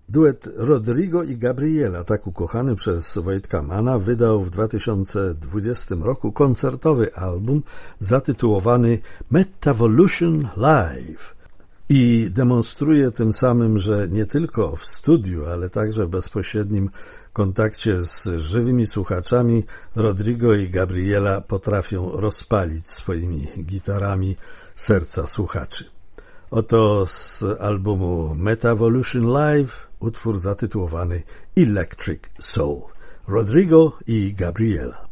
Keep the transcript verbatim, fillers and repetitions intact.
Duet Rodrigo i Gabriela, tak ukochany przez Wojtka Manna, wydał w dwa tysiące dwudziestym roku koncertowy album zatytułowany Metavolution Live i demonstruje tym samym, że nie tylko w studiu, ale także w bezpośrednim kontakcie z żywymi słuchaczami Rodrigo i Gabriela potrafią rozpalić swoimi gitarami serca słuchaczy. Oto z albumu Metavolution Live utwór zatytułowany Electric Soul. Rodrigo i Gabriela.